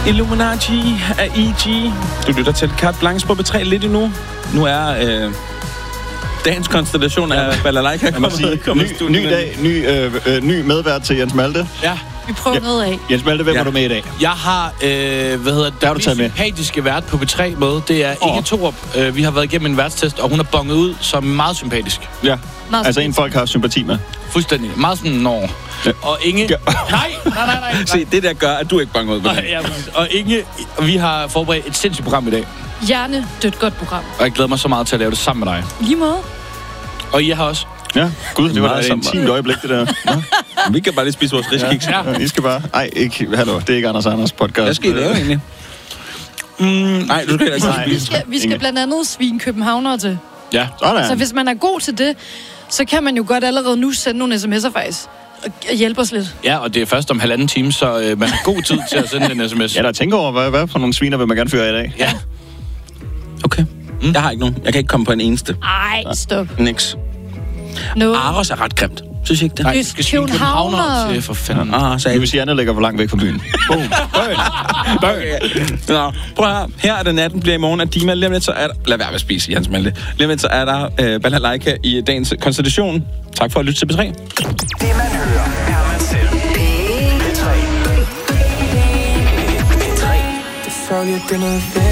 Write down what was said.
Illuminati af E.G. Du lytter til Carte Blanche på B3 lidt endnu. Nu er dagens konstellation af Balalaika kommet. Ny dag, ny medvært til Jens Malte. Ja. Vi prøver noget af. Jens Malte, hvem er du med i dag? Jeg har, du taget med? sympatiske vært på B3 med. Det er Inge Thorup. Vi har været igennem en værtstest, og hun er bonget ud som meget sympatisk. Ja, altså en folk har sympati med. Fuldstændig. Meget sådan når. Ja. Og Inge... Nej. Se, det der gør, at du ikke bonget ud med det. Ja, og Inge, vi har forberedt et sindssygt program i dag. Hjernedødt godt program. Og jeg glæder mig så meget til at lave det sammen med dig. Lige måde. Og I har også. Ja, gud, det var da et intimt øjeblik, det der. Vi kan bare lige spise vores riskiks. Ja. I skal bare... Ej, ikke... Hallo, det er ikke Anders podcast. Hvad skal I lave egentlig? Nej, du skal ikke spise. Vi skal blandt andet svine københavnere til. Ja. Så hvis man er god til det, så kan man jo godt allerede nu sende nogle sms'er faktisk. Og hjælpe os lidt. Ja, og det er først om 1,5 time, så man har god tid til at sende en sms. Ja, der tænker over, hvad for nogle sviner vil man gerne fyre i dag? Ja. Okay. Jeg har ikke nogen. Jeg kan ikke komme på en eneste. Ej, stop. Niks. No. Aros er ret grimt. Synes I ikke det? Nej, det skal svine københavnere til, for fanden. Louisiana ligger for langt væk fra byen. Boom. Nå, prøv her. Her er det natten bliver i morgen af Dima. Lige om lidt så er der... Lad være med at spise, Jens Malte. Lige om lidt så er der Balalaika i dagens konstellation. Tak for at lytte til B3. Det man hører, er man selv. B3. Det er fagligt, det er noget